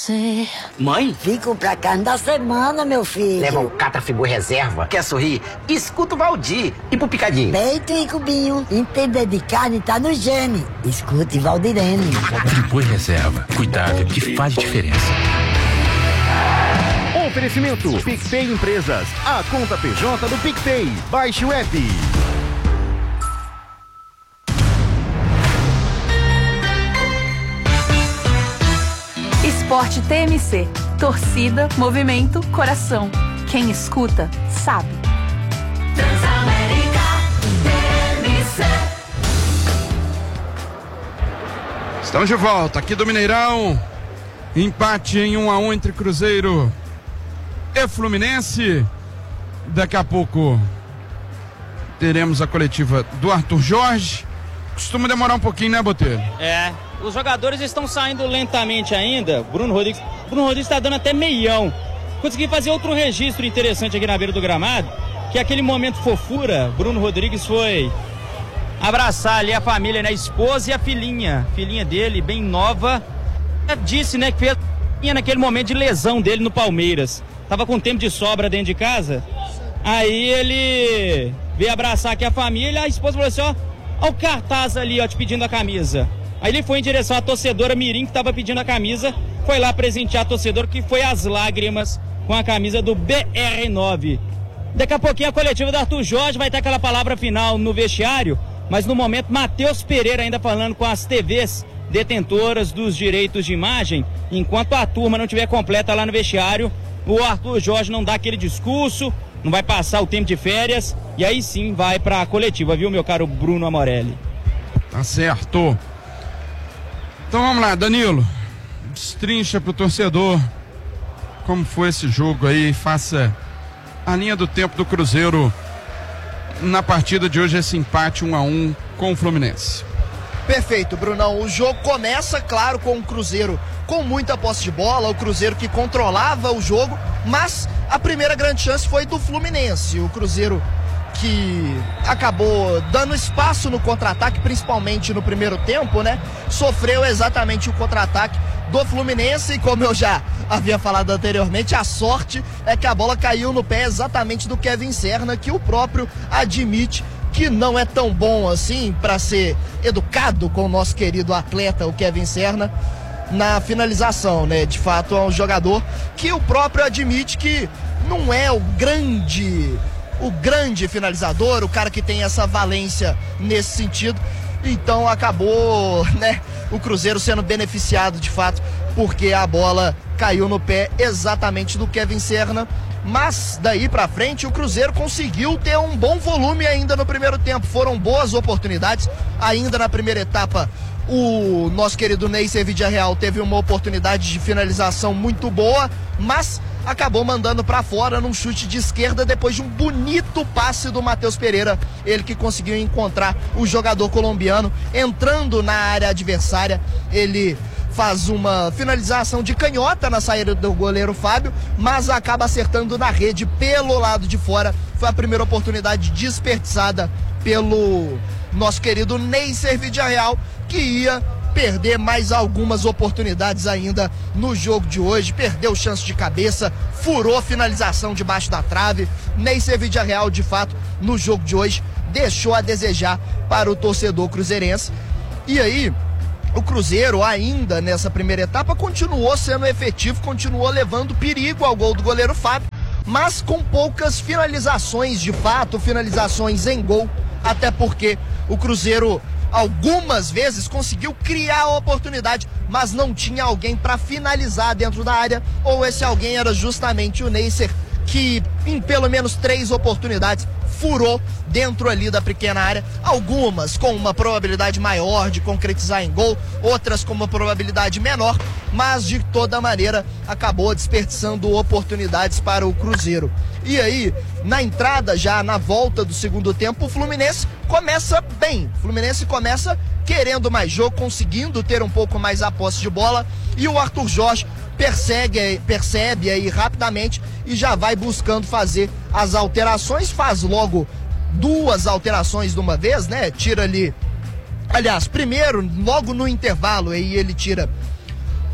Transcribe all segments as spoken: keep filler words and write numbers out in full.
você. Mãe? Fico pra carne da semana, meu filho. Leva o Catrafibu Reserva. Quer sorrir? Escuta o Valdir. E pro Picadinho? Peito e cubinho. Entender de carne tá no gene. Escute Valdirene. Fribu Reserva. Cuidado que faz diferença. Oferecimento PicPay Empresas. A conta P J do PicPay. Baixe o app. Esporte T M C. Torcida, movimento, coração. Quem escuta, sabe. Transamérica T M C. Estamos de volta aqui do Mineirão. Empate em um a um entre Cruzeiro e Fluminense. Daqui a pouco teremos a coletiva do Arthur Jorge. Costuma demorar um pouquinho, né, Botelho? É, os jogadores estão saindo lentamente ainda. Bruno Rodrigues, Bruno Rodrigues está dando até meião. Consegui fazer outro registro interessante aqui na beira do gramado, que é aquele momento fofura. Bruno Rodrigues foi abraçar ali a família, né, a esposa e a filhinha, filhinha dele, bem nova. Disse, né, que fez naquele momento de lesão dele no Palmeiras. Tava com tempo de sobra dentro de casa. Aí ele veio abraçar aqui a família. A esposa falou assim: ó, ó o cartaz ali, ó, te pedindo a camisa. Aí ele foi em direção à torcedora Mirim, que tava pedindo a camisa. Foi lá presentear a torcedora, que foi às lágrimas com a camisa do B R nove. Daqui a pouquinho a coletiva do Arthur Jorge vai ter aquela palavra final no vestiário. Mas no momento, Matheus Pereira ainda falando com as T Vs detentoras dos direitos de imagem. Enquanto a turma não estiver completa lá no vestiário, o Arthur Jorge não dá aquele discurso, não vai passar o tempo de férias, e aí sim vai para a coletiva, viu, meu caro Bruno Amorelli? Tá certo. Então vamos lá, Danilo. Destrincha pro torcedor como foi esse jogo aí, faça a linha do tempo do Cruzeiro na partida de hoje, esse empate um a um com o Fluminense. Perfeito, Brunão. O jogo começa, claro, com o Cruzeiro com muita posse de bola, o Cruzeiro que controlava o jogo, mas a primeira grande chance foi do Fluminense. O Cruzeiro que acabou dando espaço no contra-ataque, principalmente no primeiro tempo, né? Sofreu exatamente o contra-ataque do Fluminense e, como eu já havia falado anteriormente, a sorte é que a bola caiu no pé exatamente do Kevin Serna, que o próprio admite que não é tão bom assim para ser educado com o nosso querido atleta, o Kevin Serna, na finalização, né? De fato é um jogador que o próprio admite que não é o grande, o grande finalizador, o cara que tem essa valência nesse sentido. Então acabou, né, o Cruzeiro sendo beneficiado de fato, porque a bola caiu no pé exatamente do Kevin Serna. Mas daí pra frente o Cruzeiro conseguiu ter um bom volume ainda no primeiro tempo. Foram boas oportunidades. Ainda na primeira etapa, o nosso querido Neisser Vidiarreal teve uma oportunidade de finalização muito boa, mas acabou mandando pra fora num chute de esquerda depois de um bonito passe do Matheus Pereira. Ele que conseguiu encontrar o jogador colombiano entrando na área adversária. Ele faz uma finalização de canhota na saída do goleiro Fábio, mas acaba acertando na rede pelo lado de fora. Foi a primeira oportunidade desperdiçada pelo nosso querido Neisser Vidiarreal, que ia perder mais algumas oportunidades ainda no jogo de hoje. Perdeu chance de cabeça, furou finalização debaixo da trave. Neisser Vidiarreal, de fato, no jogo de hoje deixou a desejar para o torcedor cruzeirense. E aí o Cruzeiro, ainda nessa primeira etapa, continuou sendo efetivo, continuou levando perigo ao gol do goleiro Fábio, mas com poucas finalizações de fato, finalizações em gol, até porque o Cruzeiro algumas vezes conseguiu criar a oportunidade, mas não tinha alguém para finalizar dentro da área, ou esse alguém era justamente o Neisser, que em pelo menos três oportunidades furou dentro ali da pequena área, algumas com uma probabilidade maior de concretizar em gol, outras com uma probabilidade menor, mas de toda maneira acabou desperdiçando oportunidades para o Cruzeiro. E aí, na entrada já, na volta do segundo tempo, o Fluminense começa bem, o Fluminense começa querendo mais jogo, conseguindo ter um pouco mais a posse de bola, e o Arthur Jorge persegue, percebe aí rapidamente e já vai buscando fazer as alterações, faz logo duas alterações de uma vez, né? Tira ali, aliás, primeiro, logo no intervalo, aí ele tira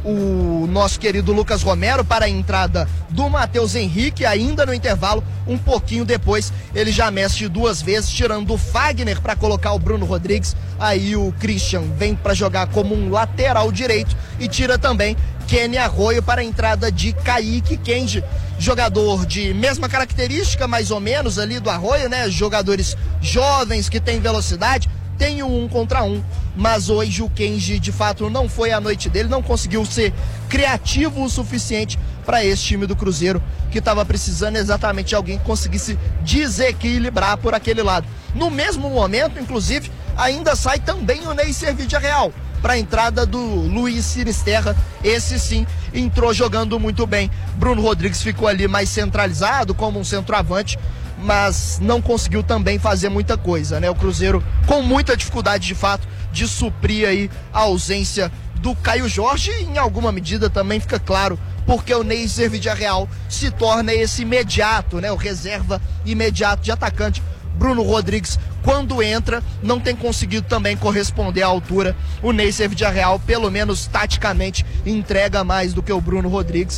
o nosso querido Lucas Romero para a entrada do Matheus Henrique, ainda no intervalo. Um pouquinho depois ele já mexe duas vezes, tirando o Fagner para colocar o Bruno Rodrigues. Aí o Christian vem para jogar como um lateral direito e tira também Kenny Arroio para a entrada de Kaique Kenji, jogador de mesma característica mais ou menos ali do Arroio, né? Jogadores jovens que têm velocidade, tem um, um contra um, mas hoje o Kenji de fato não foi a noite dele, não conseguiu ser criativo o suficiente para esse time do Cruzeiro, que estava precisando exatamente de alguém que conseguisse desequilibrar por aquele lado. No mesmo momento, inclusive, ainda sai também o Ney Servidia Real para a entrada do Luiz Sinisterra. Esse sim entrou jogando muito bem. Bruno Rodrigues ficou ali mais centralizado como um centroavante, mas não conseguiu também fazer muita coisa, né? O Cruzeiro com muita dificuldade de fato de suprir aí a ausência do Caio Jorge, e em alguma medida também fica claro porque o Ney Servidia Real se torna esse imediato, né? O reserva imediato de atacante. Bruno Rodrigues, quando entra, não tem conseguido também corresponder à altura. O Ney Servidia Real, pelo menos taticamente, entrega mais do que o Bruno Rodrigues.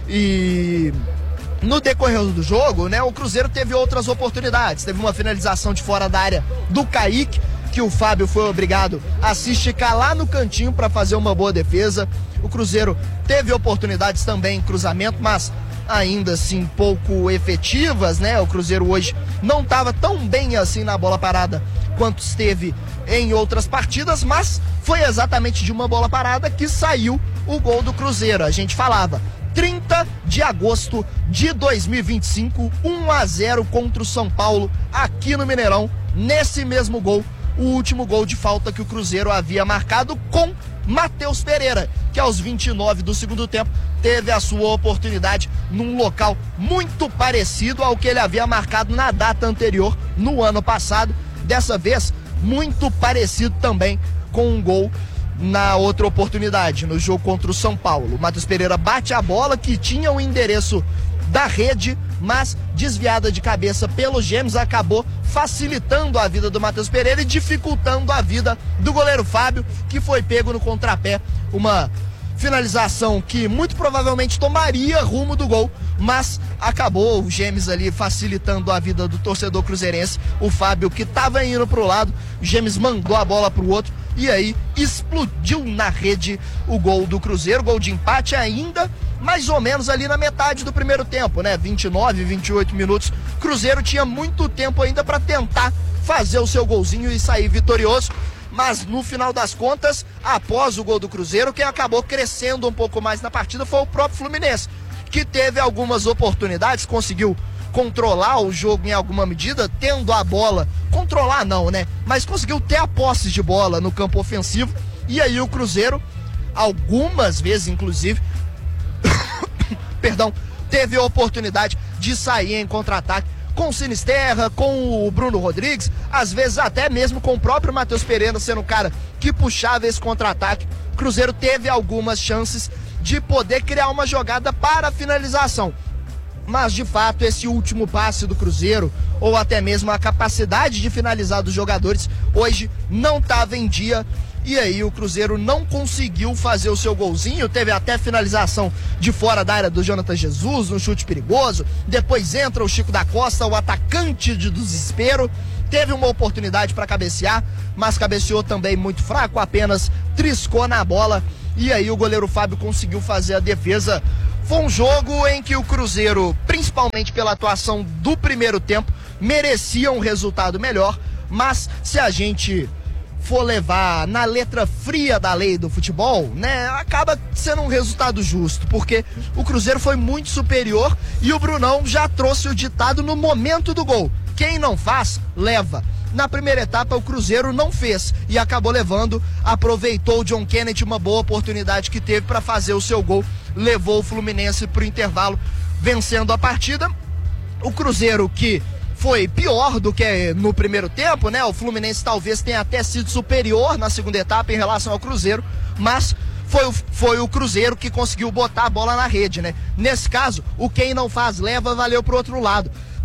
E no decorrer do jogo, né, o Cruzeiro teve outras oportunidades. Teve uma finalização de fora da área do Kaique, que o Fábio foi obrigado a se esticar lá no cantinho para fazer uma boa defesa. O Cruzeiro teve oportunidades também em cruzamento, mas ainda assim pouco efetivas, né? O Cruzeiro hoje não estava tão bem assim na bola parada quanto esteve em outras partidas, mas foi exatamente de uma bola parada que saiu o gol do Cruzeiro. A gente falava trinta de agosto de dois mil e vinte e cinco, um a zero contra o São Paulo aqui no Mineirão. Nesse mesmo gol, o último gol de falta que o Cruzeiro havia marcado com Matheus Pereira, que aos vinte e nove do segundo tempo teve a sua oportunidade num local muito parecido ao que ele havia marcado na data anterior, no ano passado. Dessa vez, muito parecido também com um gol na outra oportunidade, no jogo contra o São Paulo. O Matheus Pereira bate a bola que tinha o endereço da rede, mas desviada de cabeça pelos gêmeos, acabou facilitando a vida do Matheus Pereira e dificultando a vida do goleiro Fábio, que foi pego no contrapé. Uma finalização que muito provavelmente tomaria rumo do gol, mas acabou o Gêmeos ali facilitando a vida do torcedor cruzeirense. O Fábio, que estava indo para o lado, o Gêmeos mandou a bola para o outro e aí explodiu na rede o gol do Cruzeiro. Gol de empate ainda mais ou menos ali na metade do primeiro tempo, né? vinte e nove, vinte e oito minutos. Cruzeiro tinha muito tempo ainda para tentar fazer o seu golzinho e sair vitorioso, mas no final das contas, após o gol do Cruzeiro, quem acabou crescendo um pouco mais na partida foi o próprio Fluminense, que teve algumas oportunidades, conseguiu controlar o jogo em alguma medida, tendo a bola, controlar não, né? Mas conseguiu ter a posse de bola no campo ofensivo, e aí o Cruzeiro, algumas vezes inclusive, perdão, teve a oportunidade de sair em contra-ataque com o Sinisterra, com o Bruno Rodrigues, às vezes até mesmo com o próprio Matheus Pereira sendo o cara que puxava esse contra-ataque. O Cruzeiro teve algumas chances de poder criar uma jogada para a finalização, mas de fato esse último passe do Cruzeiro, ou até mesmo a capacidade de finalizar dos jogadores, hoje não estava em dia. E aí o Cruzeiro não conseguiu fazer o seu golzinho. Teve até finalização de fora da área do Jonathan Jesus, um chute perigoso. Depois entra o Chico da Costa, o atacante de desespero. Teve uma oportunidade para cabecear, mas cabeceou também muito fraco, apenas triscou na bola. E aí o goleiro Fábio conseguiu fazer a defesa. Foi um jogo em que o Cruzeiro, principalmente pela atuação do primeiro tempo, merecia um resultado melhor. Mas se a gente for levar na letra fria da lei do futebol, né, acaba sendo um resultado justo, porque o Cruzeiro foi muito superior e o Brunão já trouxe o ditado no momento do gol: quem não faz, leva. Na primeira etapa o Cruzeiro não fez e acabou levando, aproveitou o John Kennedy, uma boa oportunidade que teve para fazer o seu gol, levou o Fluminense para o intervalo, vencendo a partida. O Cruzeiro, que foi pior do que no primeiro tempo, né? O Fluminense talvez tenha até sido superior na segunda etapa em relação ao Cruzeiro, mas foi o, foi o Cruzeiro que conseguiu botar a bola na rede, né? Nesse caso, o quem não faz leva valeu pro outro lado.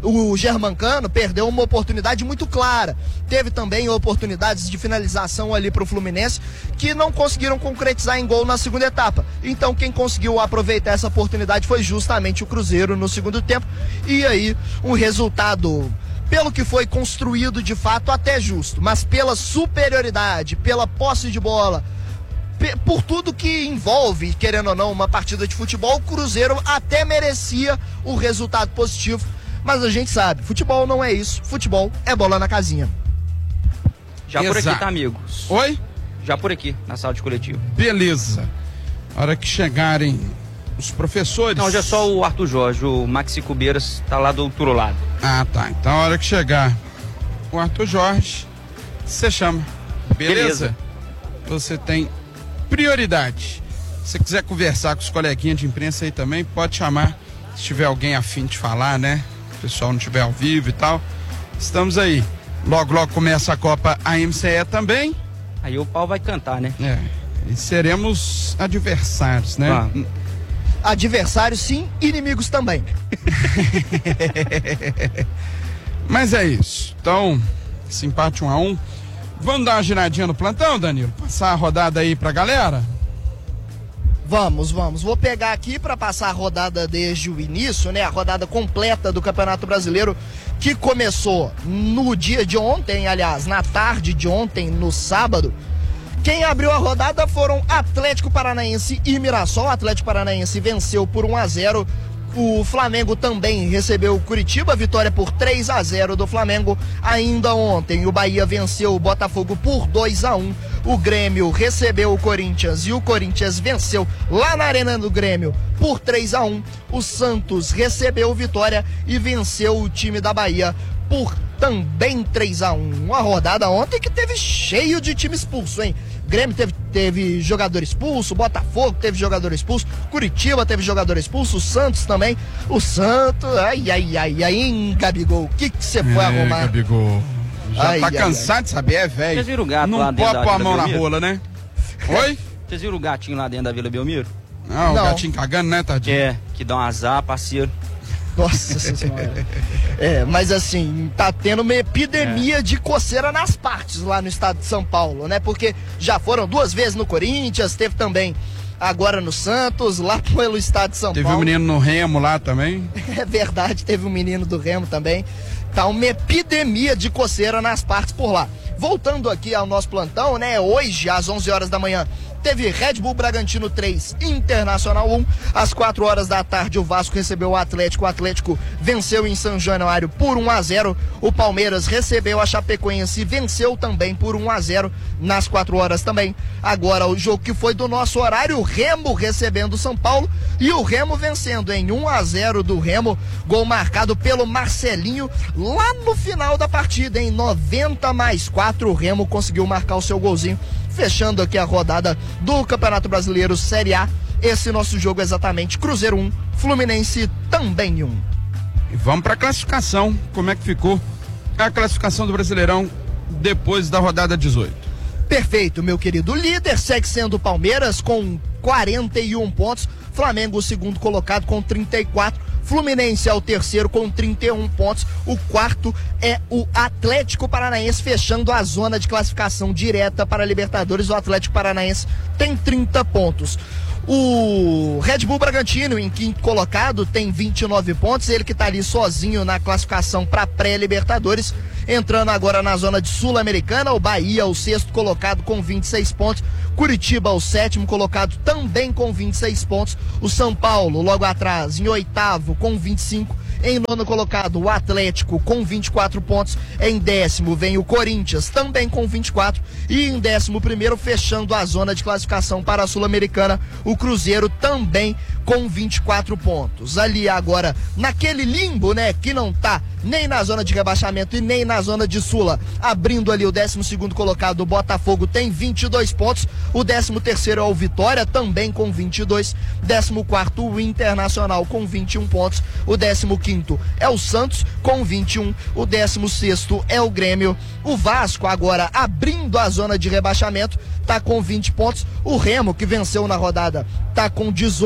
o Germancano perdeu uma oportunidade muito clara. Teve também oportunidades de finalização ali para o Fluminense que não conseguiram concretizar em gol na segunda etapa. Então quem conseguiu aproveitar essa oportunidade foi justamente o Cruzeiro no segundo tempo. E aí um resultado, pelo que foi construído de fato, até justo, mas pela superioridade, pela posse de bola, por tudo que envolve, querendo ou não, uma partida de futebol, o Cruzeiro até merecia o resultado positivo. Mas a gente sabe, futebol não é isso, futebol é bola na casinha. Já Exato. Por aqui, tá, amigos? Oi? Já por aqui, na sala de coletivo. Beleza. A hora que chegarem os professores... Não, já só o Arthur Jorge, o Maxi Cubeiras tá lá do outro lado. Ah, tá. Então a hora que chegar o Arthur Jorge, você chama. Beleza? Beleza. Você tem prioridade. Se você quiser conversar com os coleguinhas de imprensa aí também, pode chamar. Se tiver alguém afim de falar, né? O pessoal não estiver ao vivo e tal. Estamos aí. Logo, logo começa a Copa A M C E também. Aí o pau vai cantar, né? É. E seremos adversários, né? Ah. Adversários sim, inimigos também. Mas é isso. Então, esse empate um a um. Vamos dar uma giradinha no plantão, Danilo? Passar a rodada aí pra galera? Vamos, vamos. Vou pegar aqui para passar a rodada desde o início, né? A rodada completa do Campeonato Brasileiro, que começou no dia de ontem, aliás, na tarde de ontem, no sábado. Quem abriu a rodada foram Atlético Paranaense e Mirassol. O Atlético Paranaense venceu por um a zero. O Flamengo também recebeu o Curitiba, vitória por três a zero do Flamengo. Ainda ontem, o Bahia venceu o Botafogo por dois a um. O Grêmio recebeu o Corinthians e o Corinthians venceu lá na Arena do Grêmio por três a um. O Santos recebeu o Vitória e venceu o time da Bahia por também três a um. Uma rodada ontem que teve cheio de time expulso, hein? Grêmio teve, teve jogador expulso, Botafogo teve jogador expulso, Curitiba teve jogador expulso, o Santos também. O Santos, ai, ai, ai, ai, hein, Gabigol, o que você foi é, arrumar? Gabigol, já ai, tá ai, cansado ai. de saber, é velho. Vocês viram o gato não lá dentro da Não pode pôr a mão Belmiro? na rola, né? Oi? Vocês viram o gatinho lá dentro da Vila Belmiro? Não, não. O gatinho cagando, né, tadinho? É, que dá um azar, parceiro. Nossa senhora. É, mas assim, tá tendo uma epidemia é. de coceira nas partes lá no estado de São Paulo, né? Porque já foram duas vezes no Corinthians, teve também agora no Santos, lá pelo estado de São teve Paulo. Teve um menino no Remo lá também. É verdade, teve um menino do Remo também. Tá uma epidemia de coceira nas partes por lá. Voltando aqui ao nosso plantão, né? Hoje, às onze horas da manhã, teve Red Bull Bragantino três, Internacional um. Às quatro horas da tarde, o Vasco recebeu o Atlético. O Atlético venceu em São Januário por um a zero. O Palmeiras recebeu a Chapecoense e venceu também por um a zero nas quatro horas também. Agora, o jogo que foi do nosso horário, o Remo recebendo o São Paulo e o Remo vencendo em um a zero do Remo. Gol marcado pelo Marcelinho lá no final da partida, em noventa mais quatro. O Remo conseguiu marcar o seu golzinho, fechando aqui a rodada do Campeonato Brasileiro Série A. Esse nosso jogo é exatamente Cruzeiro um, Fluminense também um. E vamos para a classificação. Como é que ficou a classificação do Brasileirão depois da rodada dezoito? Perfeito, meu querido. O líder segue sendo o Palmeiras com quarenta e um pontos. Flamengo, o segundo colocado, com trinta e quatro. Fluminense é o terceiro com trinta e um pontos. O quarto é o Atlético Paranaense, fechando a zona de classificação direta para a Libertadores. O Atlético Paranaense tem trinta pontos. O Red Bull Bragantino, em quinto colocado, tem vinte e nove pontos. Ele que está ali sozinho na classificação para pré-Libertadores. Entrando agora na zona de Sul-Americana, o Bahia, o sexto colocado, com vinte e seis pontos. Curitiba, o sétimo colocado, também com vinte e seis pontos. O São Paulo, logo atrás, em oitavo, com vinte e cinco. Em nono colocado, o Atlético, com vinte e quatro pontos. Em décimo vem o Corinthians, também com vinte e quatro. E em décimo primeiro, fechando a zona de classificação para a Sul-Americana, o Cruzeiro, também com vinte e quatro pontos. Ali agora, naquele limbo, né, que não tá nem na zona de rebaixamento e nem na zona de Sula, abrindo ali o décimo segundo colocado, o Botafogo, tem vinte e dois pontos. O décimo terceiro é o Vitória, também com vinte e dois. décimo quarto, o Internacional, com vinte e um pontos. O décimo quinto é o Santos, com vinte e um. O décimo sexto é o Grêmio. O Vasco, agora abrindo a zona de rebaixamento, tá com vinte pontos. O Remo, que venceu na rodada, tá com dezoito pontos.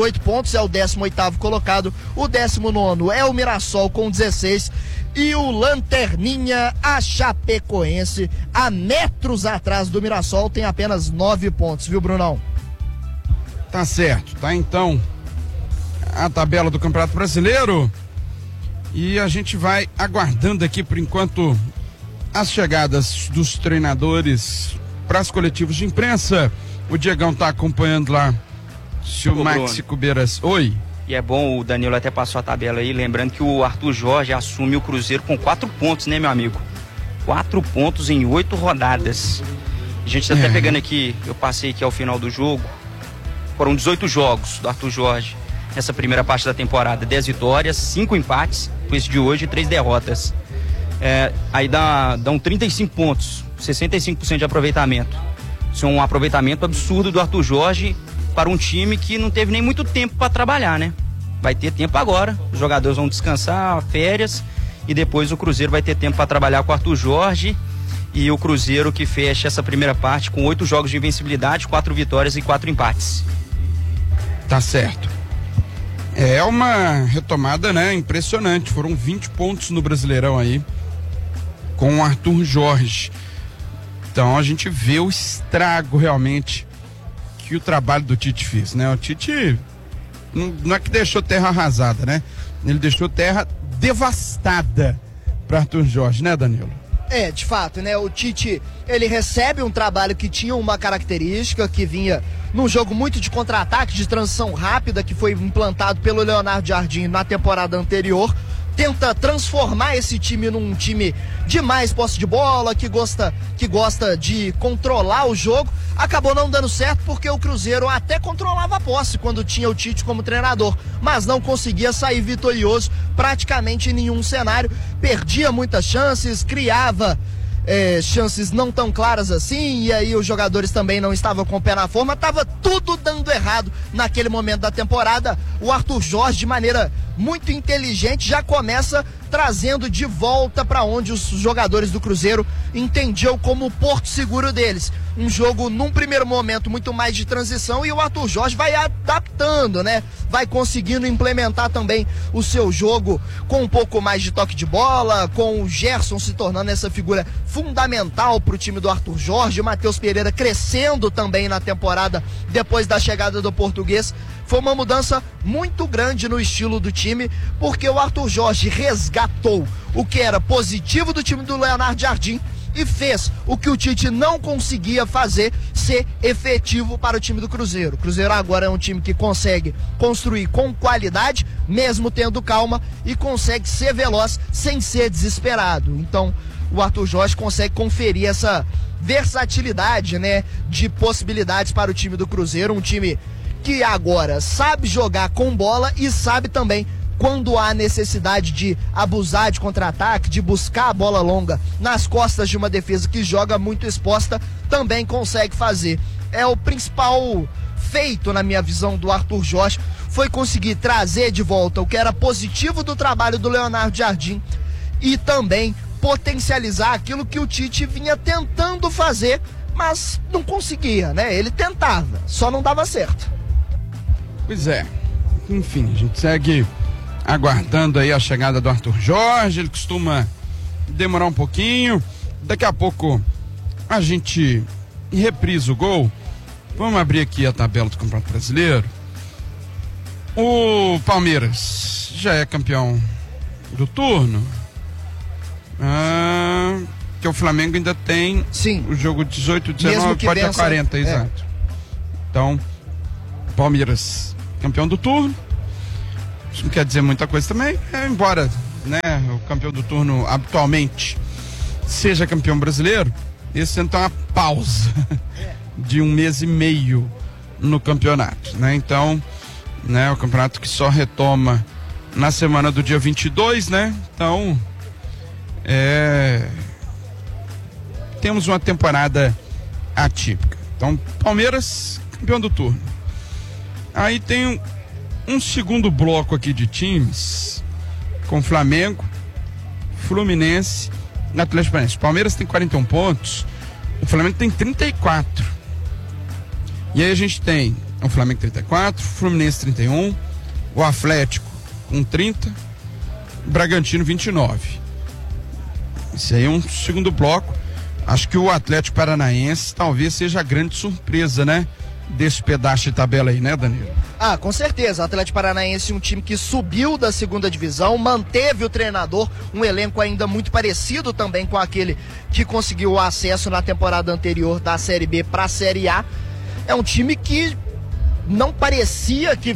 pontos, é o décimo oitavo colocado. O décimo nono é o Mirassol com dezesseis. E o Lanterninha, a Chapecoense, a metros atrás do Mirassol, tem apenas nove pontos, viu, Brunão? Tá certo, tá então a tabela do Campeonato Brasileiro. E a gente vai aguardando aqui, por enquanto, as chegadas dos treinadores para as coletivas de imprensa. O Diegão tá acompanhando lá. Se o Maxi Cubeiras... Oi. E é bom, o Danilo até passou a tabela aí, lembrando que o Arthur Jorge assume o Cruzeiro com quatro pontos, né, meu amigo? Quatro pontos em oito rodadas. A gente tá é. até pegando aqui, eu passei aqui ao final do jogo, foram dezoito jogos do Arthur Jorge nessa primeira parte da temporada. dez vitórias, cinco empates, com esse de hoje, e três derrotas. É, aí dá, dá um trinta e cinco pontos, sessenta e cinco por cento de aproveitamento. Isso é um aproveitamento absurdo do Arthur Jorge para um time que não teve nem muito tempo para trabalhar, né? Vai ter tempo agora, os jogadores vão descansar, férias, e depois o Cruzeiro vai ter tempo para trabalhar com o Arthur Jorge, e o Cruzeiro que fecha essa primeira parte com oito jogos de invencibilidade, quatro vitórias e quatro empates. Tá certo. É uma retomada, né, impressionante, foram vinte pontos no Brasileirão aí, com o Arthur Jorge. Então a gente vê o estrago realmente que o trabalho do Tite fez, né? O Tite não, não é que deixou terra arrasada, né? Ele deixou terra devastada para Arthur Jorge, né, Danilo? É, de fato, né? O Tite, ele recebe um trabalho que tinha uma característica, que vinha num jogo muito de contra-ataque, de transição rápida, que foi implantado pelo Leonardo Jardim na temporada anterior. Tenta transformar esse time num time de mais posse de bola, que gosta, que gosta de controlar o jogo. Acabou não dando certo porque o Cruzeiro até controlava a posse quando tinha o Tite como treinador, mas não conseguia sair vitorioso praticamente em nenhum cenário. Perdia muitas chances, criava é, chances não tão claras assim, e aí os jogadores também não estavam com o pé na forma. Tava tudo dando errado naquele momento da temporada. O Arthur Jorge, de maneira muito inteligente, já começa trazendo de volta para onde os jogadores do Cruzeiro entendiam como o porto seguro deles. Um jogo, num primeiro momento, muito mais de transição, e o Arthur Jorge vai adaptando, né? Vai conseguindo implementar também o seu jogo com um pouco mais de toque de bola, com o Gerson se tornando essa figura fundamental para o time do Arthur Jorge, o Matheus Pereira crescendo também na temporada depois da chegada do português. Foi uma mudança muito grande no estilo do time, porque o Arthur Jorge resgatou o que era positivo do time do Leonardo Jardim e fez o que o Tite não conseguia fazer ser efetivo para o time do Cruzeiro. O Cruzeiro agora é um time que consegue construir com qualidade, mesmo tendo calma, e consegue ser veloz sem ser desesperado. Então, o Arthur Jorge consegue conferir essa versatilidade, né, de possibilidades para o time do Cruzeiro, um time que agora sabe jogar com bola e sabe também quando há necessidade de abusar de contra-ataque, de buscar a bola longa nas costas de uma defesa que joga muito exposta, também consegue fazer. É o principal feito, na minha visão, do Arthur Jorge, foi conseguir trazer de volta o que era positivo do trabalho do Leonardo Jardim e também potencializar aquilo que o Tite vinha tentando fazer, mas não conseguia, né? Ele tentava, só não dava certo. Pois é, enfim, a gente segue aguardando aí a chegada do Arthur Jorge. Ele costuma demorar um pouquinho, daqui a pouco a gente reprisa o gol. Vamos abrir aqui a tabela do Campeonato Brasileiro. O Palmeiras já é campeão do turno, ah, que o Flamengo ainda tem Sim. o jogo dezoito, dezenove, pode ter quarenta, é. Exato. Então, Palmeiras campeão do turno. Isso não quer dizer muita coisa também, é, embora, né, o campeão do turno habitualmente seja campeão brasileiro, esse ano tem uma pausa de um mês e meio no campeonato, né? Então, né, o campeonato que só retoma na semana do dia vinte e dois, né? Então, é... temos uma temporada atípica. Então, Palmeiras, campeão do turno. Aí tem um, um segundo bloco aqui de times, com Flamengo, Fluminense e Atlético Paranaense. Palmeiras tem quarenta e um pontos, o Flamengo tem trinta e quatro. E aí a gente tem o Flamengo trinta e quatro, Fluminense trinta e um, o Atlético com trinta, o Bragantino vinte e nove. Isso aí é um segundo bloco. Acho que o Atlético Paranaense talvez seja a grande surpresa, né? Desse pedaço de tabela aí, né, Danilo? Ah, com certeza. O Atlético Paranaense é um time que subiu da segunda divisão, manteve o treinador, um elenco ainda muito parecido também com aquele que conseguiu o acesso na temporada anterior da Série B para a Série A. É um time que não parecia que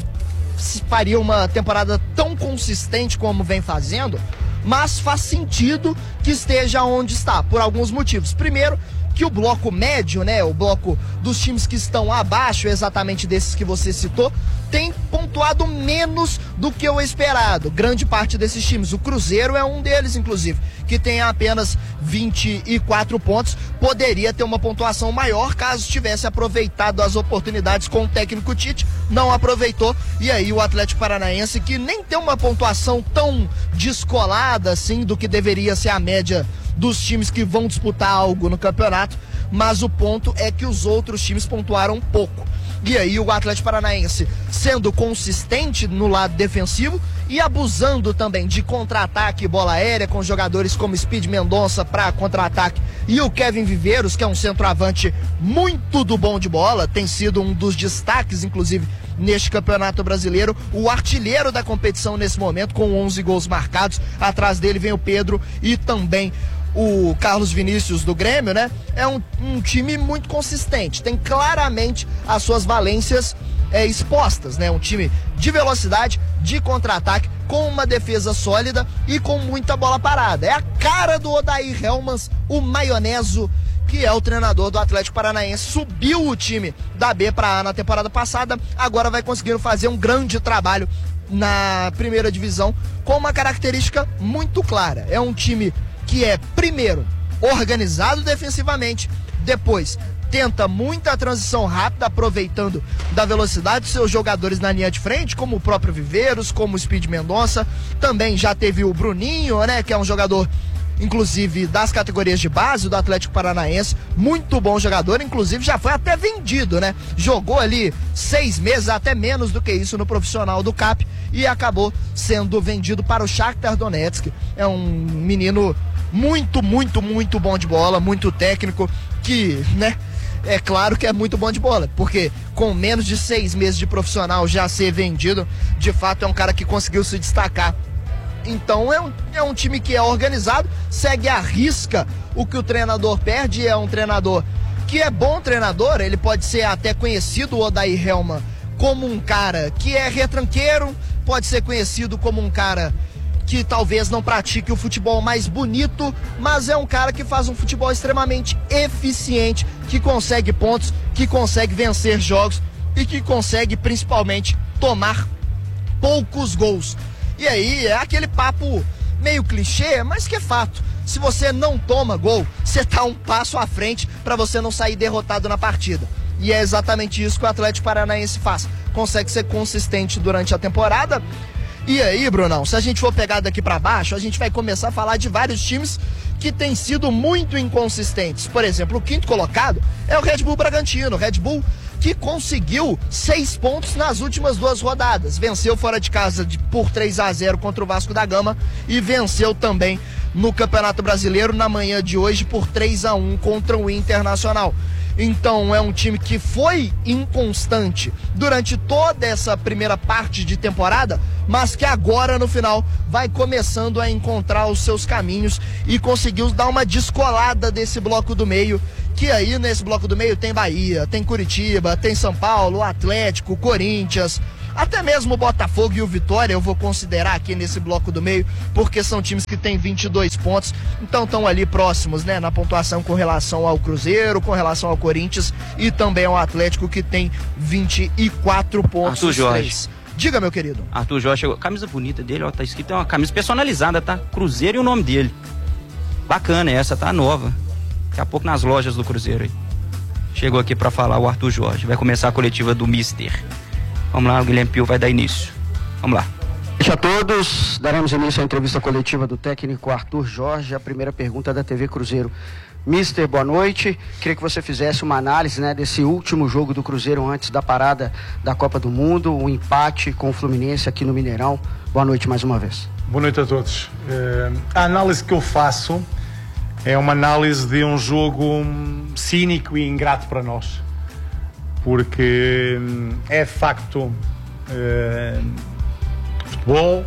faria uma temporada tão consistente como vem fazendo, mas faz sentido que esteja onde está, por alguns motivos. Primeiro, que o bloco médio, né, o bloco dos times que estão abaixo exatamente desses que você citou, tem pontuado menos do que o esperado. Grande parte desses times, o Cruzeiro é um deles, inclusive, que tem apenas vinte e quatro pontos, poderia ter uma pontuação maior caso tivesse aproveitado as oportunidades com o técnico Tite, não aproveitou, e aí o Atlético Paranaense, que nem tem uma pontuação tão descolada assim do que deveria ser a média dos times que vão disputar algo no campeonato, mas o ponto é que os outros times pontuaram pouco. E aí o Atlético Paranaense sendo consistente no lado defensivo e abusando também de contra-ataque e bola aérea, com jogadores como Speed Mendonça para contra-ataque e o Kevin Viveiros, que é um centroavante muito do bom de bola, tem sido um dos destaques, inclusive, neste campeonato brasileiro, o artilheiro da competição nesse momento, com onze gols marcados. Atrás dele vem o Pedro e também o Carlos Vinícius do Grêmio, né? É um, um time muito consistente, tem claramente as suas valências é, expostas, né? Um time de velocidade, de contra-ataque, com uma defesa sólida e com muita bola parada. É a cara do Odair Helmans, o maioneso, que é o treinador do Atlético Paranaense. Subiu o time da B para A na temporada passada, agora vai conseguindo fazer um grande trabalho na primeira divisão, com uma característica muito clara. É um time que é, primeiro, organizado defensivamente, depois tenta muita transição rápida, aproveitando da velocidade dos seus jogadores na linha de frente, como o próprio Viveiros, como o Speed Mendonça. Também já teve o Bruninho, né, que é um jogador, inclusive, das categorias de base do Atlético Paranaense, muito bom jogador, inclusive já foi até vendido, né? Jogou ali seis meses, até menos do que isso, no profissional do C A P e acabou sendo vendido para o Shakhtar Donetsk. É um menino muito, muito, muito bom de bola, muito técnico, que, né, é claro que é muito bom de bola, porque com menos de seis meses de profissional já ser vendido, de fato é um cara que conseguiu se destacar. Então é um, é um time que é organizado, segue à risca o que o treinador perde. É um treinador que é bom treinador, ele pode ser até conhecido, o Odair Helman, como um cara que é retranqueiro, pode ser conhecido como um cara que talvez não pratique o futebol mais bonito, mas é um cara que faz um futebol extremamente eficiente, que consegue pontos, que consegue vencer jogos e que consegue principalmente tomar poucos gols. E aí é aquele papo meio clichê, mas que é fato. Se você não toma gol, você tá um passo à frente para você não sair derrotado na partida. E é exatamente isso que o Atlético Paranaense faz. Consegue ser consistente durante a temporada. E aí, Brunão, se a gente for pegar daqui para baixo, a gente vai começar a falar de vários times que têm sido muito inconsistentes. Por exemplo, o quinto colocado é o Red Bull Bragantino. Red Bull que conseguiu seis pontos nas últimas duas rodadas. Venceu fora de casa de, por três a zero contra o Vasco da Gama e venceu também no Campeonato Brasileiro na manhã de hoje por três a um contra o Internacional. Então é um time que foi inconstante durante toda essa primeira parte de temporada, mas que agora no final vai começando a encontrar os seus caminhos e conseguiu dar uma descolada desse bloco do meio, que aí nesse bloco do meio tem Bahia, tem Curitiba, tem São Paulo, Atlético, Corinthians, até mesmo o Botafogo e o Vitória eu vou considerar aqui nesse bloco do meio, porque são times que têm vinte e dois pontos, então estão ali próximos, né, na pontuação com relação ao Cruzeiro, com relação ao Corinthians e também ao Atlético, que tem vinte e quatro pontos. Arthur Jorge. Três. Diga, meu querido. Arthur Jorge chegou. Camisa bonita dele, ó, tá escrito, é uma camisa personalizada, tá? Cruzeiro e o nome dele. Bacana essa, tá nova. Daqui a pouco nas lojas do Cruzeiro aí. Chegou aqui pra falar o Arthur Jorge. Vai começar a coletiva do Mister. Vamos lá, o Guilherme Pio vai dar início. Vamos lá. Boa noite a todos. Daremos início à entrevista coletiva do técnico Arthur Jorge. A primeira pergunta é da T V Cruzeiro. Mister, boa noite. Queria que você fizesse uma análise, né, desse último jogo do Cruzeiro antes da parada da Copa do Mundo, o empate com o Fluminense aqui no Mineirão. Boa noite mais uma vez. Boa noite a todos. Uh, a análise que eu faço é uma análise de um jogo cínico e ingrato para nós, porque é de facto uh, futebol,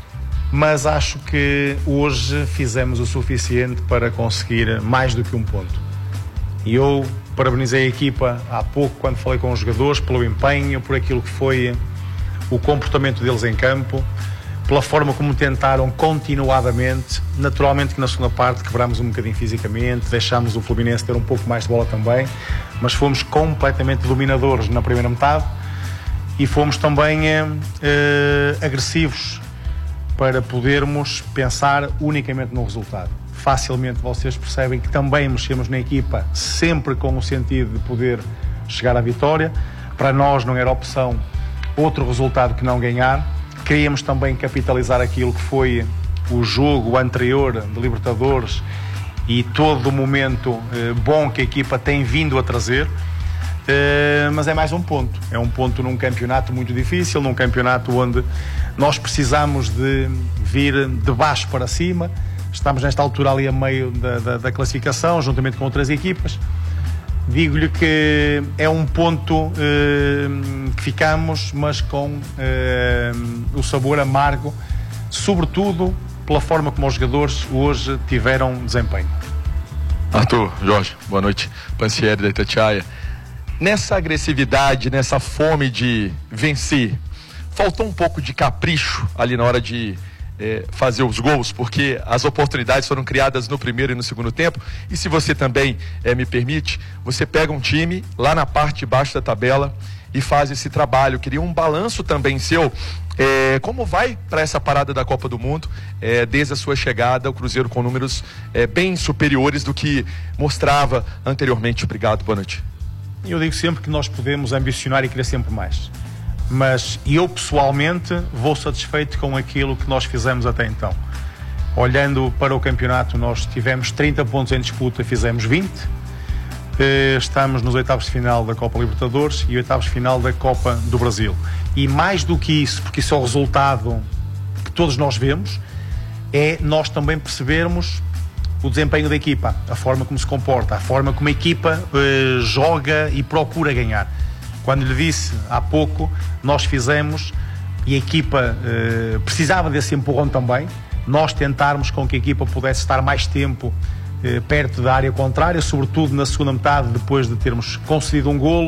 mas acho que hoje fizemos o suficiente para conseguir mais do que um ponto. E eu parabenizei a equipa há pouco, quando falei com os jogadores, pelo empenho, por aquilo que foi o comportamento deles em campo, pela forma como tentaram continuadamente. Naturalmente que na segunda parte quebrámos um bocadinho fisicamente, deixámos o Fluminense ter um pouco mais de bola também, mas fomos completamente dominadores na primeira metade e fomos também eh, eh, agressivos para podermos pensar unicamente no resultado. Facilmente vocês percebem que também mexemos na equipa sempre com o sentido de poder chegar à vitória. Para nós não era opção outro resultado que não ganhar. Queríamos também capitalizar aquilo que foi o jogo anterior de Libertadores e todo o momento eh, bom que a equipa tem vindo a trazer. Uh, mas é mais um ponto, é um ponto num campeonato muito difícil, num campeonato onde nós precisamos de vir de baixo para cima. Estamos nesta altura ali a meio da, da, da classificação, juntamente com outras equipas. Digo-lhe que é um ponto uh, que ficamos, mas com uh, o sabor amargo, sobretudo pela forma como os jogadores hoje tiveram desempenho. Arthur, Jorge, boa noite. Pansieri da Itatiaia. Nessa agressividade, nessa fome de vencer, faltou um pouco de capricho ali na hora de é, fazer os gols, porque as oportunidades foram criadas no primeiro e no segundo tempo. E se você também é, me permite, você pega um time lá na parte de baixo da tabela e faz esse trabalho. Queria um balanço também seu, é, como vai para essa parada da Copa do Mundo, é, desde a sua chegada, o Cruzeiro com números é, bem superiores do que mostrava anteriormente. Obrigado, boa noite. Eu digo sempre que nós podemos ambicionar e querer sempre mais, mas eu pessoalmente vou satisfeito com aquilo que nós fizemos até então. Olhando para o campeonato, nós tivemos trinta pontos em disputa, fizemos vinte. Estamos nos oitavos de final da Copa Libertadores e oitavos de final da Copa do Brasil. E mais do que isso, porque isso é o resultado que todos nós vemos, é nós também percebermos o desempenho da equipa, a forma como se comporta, a forma como a equipa eh, joga e procura ganhar. Quando lhe disse há pouco, nós fizemos e a equipa eh, precisava desse empurrão também, nós tentarmos com que a equipa pudesse estar mais tempo eh, perto da área contrária, sobretudo na segunda metade, depois de termos concedido um golo,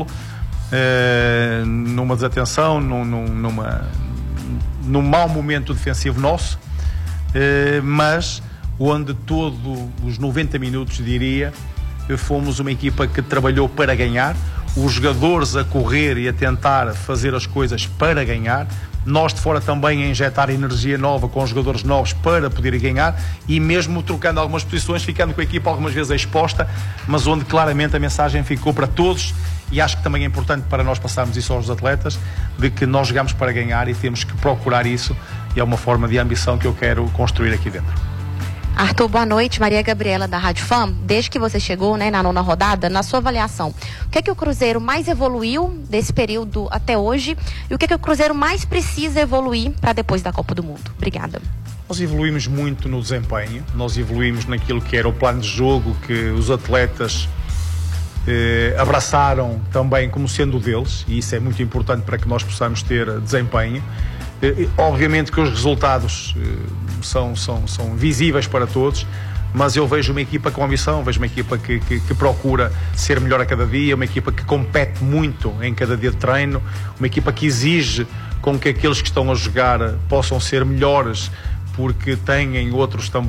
eh, numa desatenção, num, num, numa, num mau momento defensivo nosso, eh, mas onde todos os noventa minutos, diria, fomos uma equipa que trabalhou para ganhar, os jogadores a correr e a tentar fazer as coisas para ganhar, nós de fora também a injetar energia nova com os jogadores novos para poder ganhar e mesmo trocando algumas posições, ficando com a equipa algumas vezes exposta, mas onde claramente a mensagem ficou para todos e acho que também é importante para nós passarmos isso aos atletas, de que nós jogamos para ganhar e temos que procurar isso e é uma forma de ambição que eu quero construir aqui dentro. Arthur, boa noite. Maria Gabriela da Rádio Fam. Desde que você chegou, né, na nona rodada, na sua avaliação, o que é que o Cruzeiro mais evoluiu desse período até hoje e o que é que o Cruzeiro mais precisa evoluir para depois da Copa do Mundo? Obrigada. Nós evoluímos muito no desempenho, nós evoluímos naquilo que era o plano de jogo que os atletas eh, abraçaram também como sendo o deles e isso é muito importante para que nós possamos ter desempenho. Eh, obviamente que os resultados eh, são, são, são visíveis para todos, mas eu vejo uma equipa com ambição, vejo uma equipa que, que, que procura ser melhor a cada dia, uma equipa que compete muito em cada dia de treino, uma equipa que exige com que aqueles que estão a jogar possam ser melhores porque têm outros também